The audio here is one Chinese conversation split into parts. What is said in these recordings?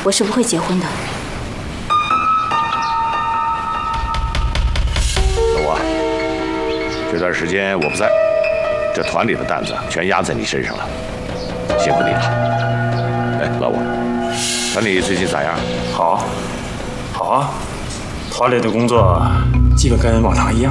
我是不会结婚的。 老王，这段时间我不在，这团里的担子全压在你身上了，辛苦你了。哎，老王，团里最近咋样？ 好，好啊，团里的工作基本跟往常一样。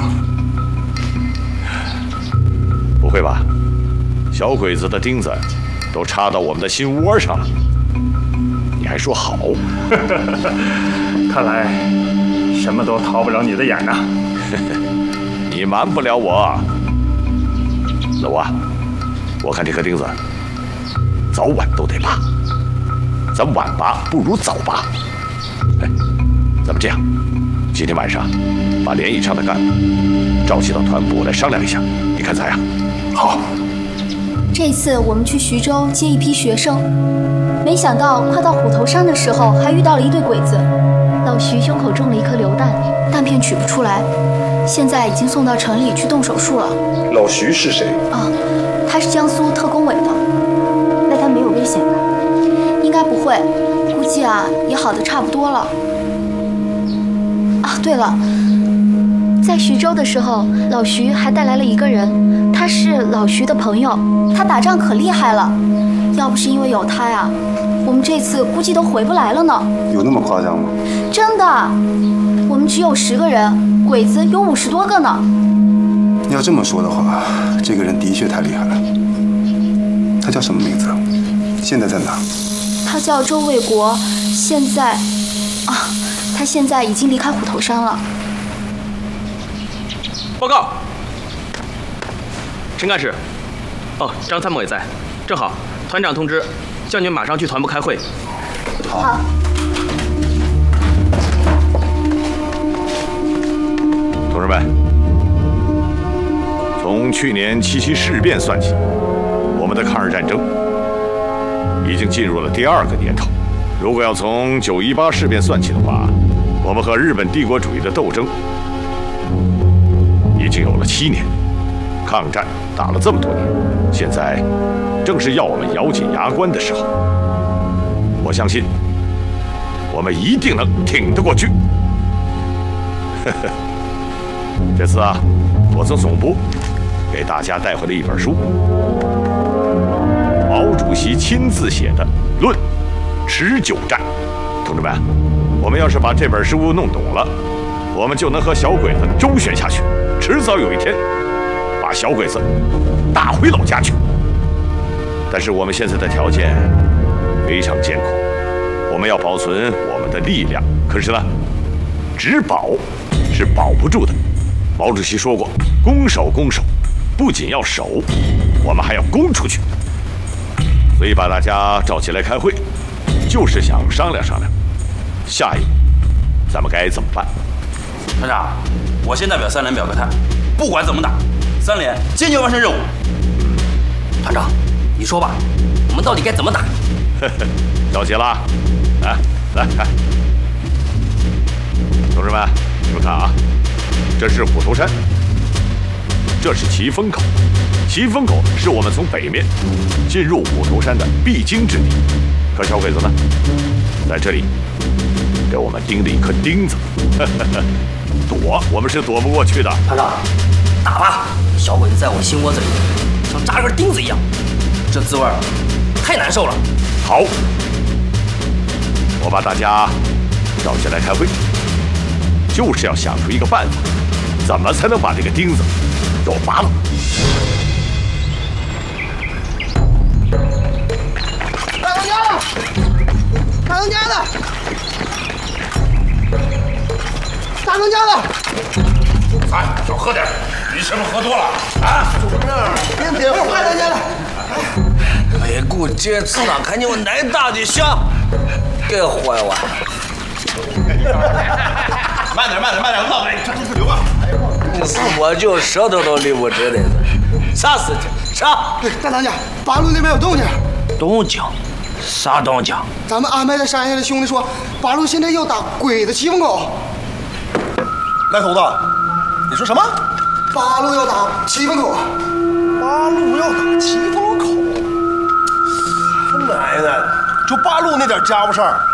不会吧？小鬼子的钉子都插到我们的心窝上了，你还说好？ 看来什么都逃不了你的眼呐。 你瞒不了我。老王，我看这颗钉子早晚都得拔，咱晚拔不如早拔。哎，咱们这样，今天晚上把连以上的干部召集到团部来商量一下，你看咋样？ 好。 这次我们去徐州接一批学生，没想到快到虎头山的时候，还遇到了一对鬼子。老徐胸口中了一颗榴弹，弹片取不出来，现在已经送到城里去动手术了。 老徐是谁？ 他是江苏特工委的，那他没有危险吧？应该不会，估计也好的差不多了。对了，在徐州的时候，老徐还带来了一个人，他是老徐的朋友，他打仗可厉害了。要不是因为有他我们这次估计都回不来了呢。 有那么夸张吗？ 真的，我们只有10个人，鬼子有50多个呢。 要这么说的话，这个人的确太厉害了。他叫什么名字？现在在哪？ 他叫周卫国，现在他现在已经离开虎头山了。 报告，陈干事。张参谋也在，正好，团长通知，叫你们马上去团部开会。 好。 同志们，从去年7.7事变算起，我们的抗日战争已经进入了第2个年头。如果要从9.18事变算起的话，我们和日本帝国主义的斗争已经有了7年，抗战打了这么多年，现在正是要我们咬紧牙关的时候。我相信我们一定能挺得过去。这次我从总部给大家带回了一本书，毛主席亲自写的《论持久战》。同志们，我们要是把这本书弄懂了，我们就能和小鬼子周旋下去，迟早有一天把小鬼子打回老家去。但是我们现在的条件非常艰苦，我们要保存我们的力量，可是呢，只保是保不住的。毛主席说过，攻守攻守，不仅要守，我们还要攻出去。所以把大家召起来开会，就是想商量商量，下一步咱们该怎么办。 团长，我先代表3连表个态，不管怎么打，3连坚决完成任务。 团长，你说吧，我们到底该怎么打？ 着急了，来，同志们，你们看这是虎头山，这是奇峰口。奇峰口是我们从北面进入虎头山的必经之地。可小鬼子呢，在这里给我们钉了一颗钉子，躲我们是躲不过去的。 团长，打吧！小鬼子在我心窝子里，像扎根钉子一样，这滋味太难受了。 好，我把大家召集来开会，就是要想出一个办法，怎么才能把这个钉子给我拔了。 大当家的，大当家的， 少喝点，你是不是喝多了坐这儿，别点火，大当家的。 美国这次呢，看你们奶大的香，给坏我。 慢点，老板，这流啊！ 我就舌头都离不直的，啥事情？啥？ 对，大当家，八路那边有动静。 动静？啥动静？ 咱们安排在山下的兄弟说，八路现在要打鬼子奇峰口。 来，头子，你说什么？ 八路要打奇峰口。 八路要打奇峰口？他奶奶，就八路那点家伙事儿，